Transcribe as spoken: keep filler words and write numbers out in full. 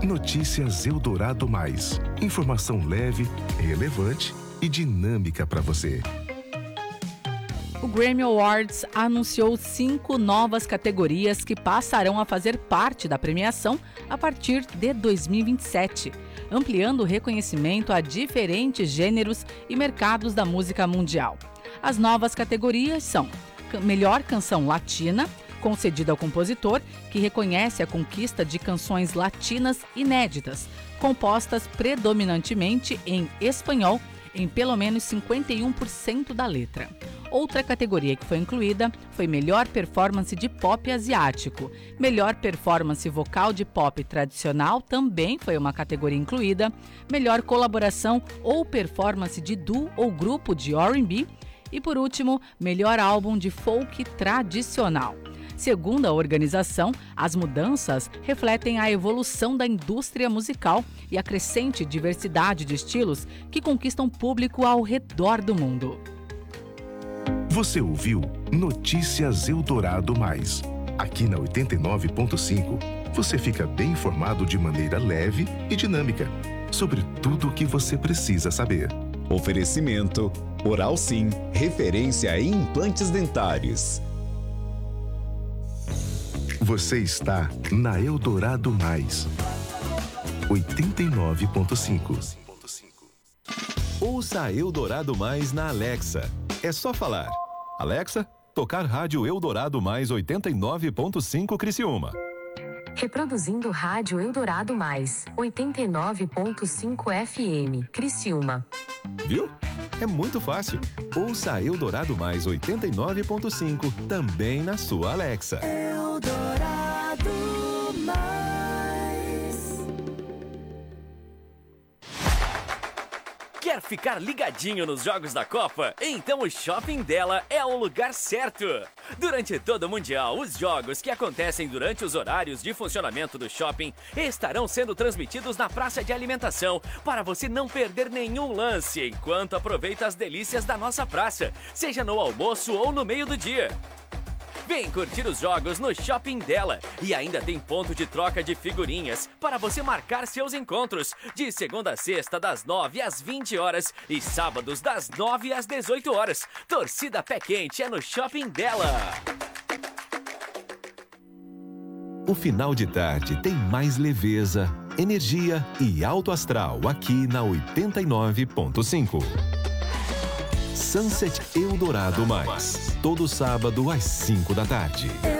Notícias Eldorado Mais. Informação leve, relevante e dinâmica para você. O Grammy Awards anunciou cinco novas categorias que passarão a fazer parte da premiação a partir de dois mil e vinte e sete, ampliando o reconhecimento a diferentes gêneros e mercados da música mundial. As novas categorias são Melhor Canção Latina, concedida ao compositor, que reconhece a conquista de canções latinas inéditas, compostas predominantemente em espanhol, em pelo menos cinquenta e um por cento da letra. Outra categoria que foi incluída foi Melhor Performance de Pop Asiático. Melhor Performance Vocal de Pop Tradicional também foi uma categoria incluída. Melhor Colaboração ou Performance de Duo ou Grupo de R and B. E por último, Melhor Álbum de Folk Tradicional. Segundo a organização, as mudanças refletem a evolução da indústria musical e a crescente diversidade de estilos que conquistam público ao redor do mundo. Você ouviu Notícias Eldorado Mais. Aqui na oitenta e nove ponto cinco, você fica bem informado de maneira leve e dinâmica sobre tudo o que você precisa saber. Oferecimento Oral Sim, referência em implantes dentários. Você está na Eldorado Mais. oitenta e nove ponto cinco. Ouça a Eldorado Mais na Alexa. É só falar: Alexa, tocar rádio Eldorado Mais oitenta e nove ponto cinco Criciúma. Reproduzindo rádio Eldorado Mais, oitenta e nove ponto cinco F M, Criciúma. Viu? É muito fácil. Ouça a Eldorado Mais oitenta e nove ponto cinco também na sua Alexa. Eldorado Mais. Quer ficar ligadinho nos jogos da Copa? Então o Shopping dela é o lugar certo. Durante todo o Mundial, os jogos que acontecem durante os horários de funcionamento do shopping estarão sendo transmitidos na praça de alimentação para você não perder nenhum lance enquanto aproveita as delícias da nossa praça, seja no almoço ou no meio do dia. Vem curtir os jogos no Shopping dela. E ainda tem ponto de troca de figurinhas para você marcar seus encontros. De segunda a sexta, das nove às vinte horas. E sábados, das nove às dezoito horas. Torcida Pé Quente é no Shopping dela. O final de tarde tem mais leveza, energia e alto astral aqui na oitenta e nove ponto cinco. Sunset Eldorado Mais, todo sábado às cinco da tarde.